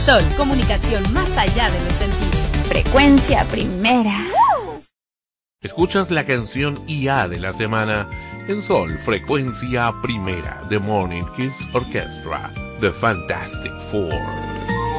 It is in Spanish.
Sol, comunicación más allá de los sentidos. Frecuencia primera. Escuchas la canción IA de la semana en Sol, Frecuencia Primera, The Morning Kids Orchestra, The Fantastic Four.